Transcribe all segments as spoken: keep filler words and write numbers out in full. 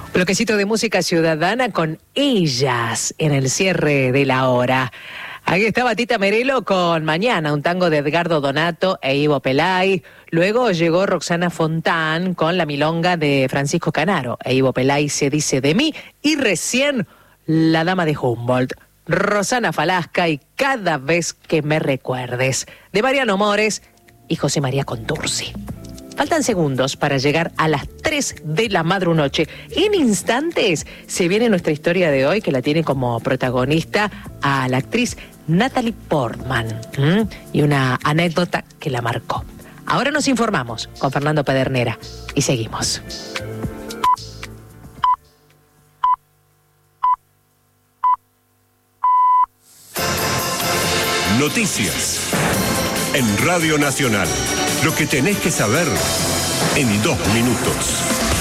Bloquecito de música ciudadana con Ellas en el cierre de la hora. Ahí estaba Tita Merelo con Mañana, un tango de Edgardo Donato e Ivo Pelay. Luego llegó Roxana Fontán con La Milonga de Francisco Canaro e Ivo Pelay, Se dice de mí. Y recién La Dama de Humboldt, Rosana Falasca y Cada vez que me recuerdes, de Mariano Mores y José María Contursi. Faltan segundos para llegar a las tres de la madrunoche. En instantes se viene nuestra historia de hoy, que la tiene como protagonista a la actriz Natalie Portman. ¿Mm? Y una anécdota que la marcó. Ahora nos informamos con Fernando Pedernera y seguimos. Noticias en Radio Nacional. Lo que tenés que saber en dos minutos.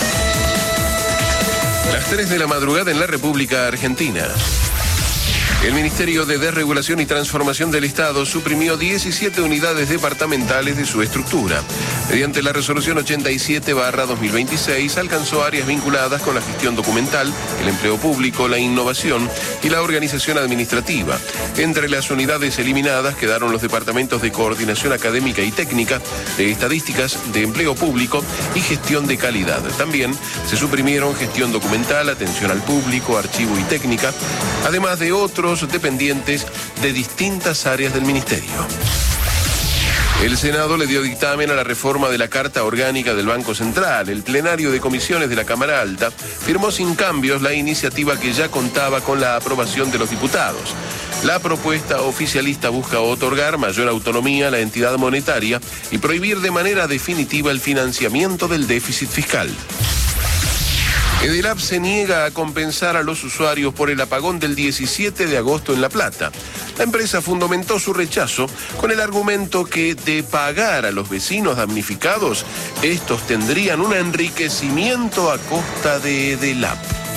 Las tres de la madrugada en la República Argentina. El Ministerio de Desregulación y Transformación del Estado suprimió diecisiete unidades departamentales de su estructura. Mediante la resolución ochenta y siete barra dos mil veintiséis alcanzó áreas vinculadas con la gestión documental, el empleo público, la innovación y la organización administrativa. Entre las unidades eliminadas quedaron los departamentos de coordinación académica y técnica, de estadísticas, de empleo público y gestión de calidad. También se suprimieron gestión documental, atención al público, archivo y técnica, además de otros dependientes de distintas áreas del Ministerio. El Senado le dio dictamen a la reforma de la Carta Orgánica del Banco Central. El plenario de comisiones de la Cámara Alta firmó sin cambios la iniciativa que ya contaba con la aprobación de los diputados. La propuesta oficialista busca otorgar mayor autonomía a la entidad monetaria y prohibir de manera definitiva el financiamiento del déficit fiscal. Edelab se niega a compensar a los usuarios por el apagón del diecisiete de agosto en La Plata. La empresa fundamentó su rechazo con el argumento que de pagar a los vecinos damnificados, estos tendrían un enriquecimiento a costa de Edelab.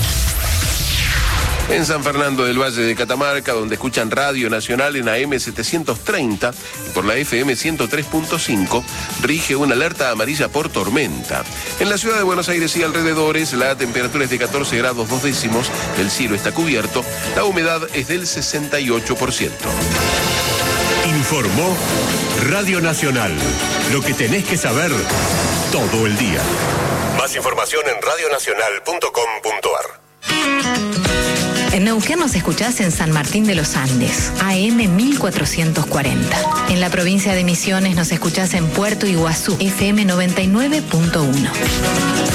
En San Fernando del Valle de Catamarca, donde escuchan Radio Nacional en A M setecientos treinta y por la F M ciento tres punto cinco, rige una alerta amarilla por tormenta. En la ciudad de Buenos Aires y alrededores, la temperatura es de catorce grados dos décimos, el cielo está cubierto, la humedad es del sesenta y ocho por ciento. Informó Radio Nacional. Lo que tenés que saber todo el día. Más información en radio nacional punto com punto a r. En Neuquén nos escuchás en San Martín de los Andes, A M mil cuatrocientos cuarenta. En la provincia de Misiones nos escuchás en Puerto Iguazú, F M noventa y nueve punto uno.